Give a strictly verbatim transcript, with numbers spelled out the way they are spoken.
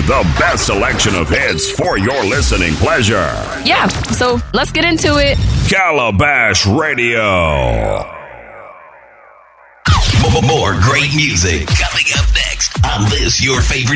the best selection of hits for your listening pleasure. Yeah, so let's get into it. Calabash Radio. More great music coming up next on this, your favorite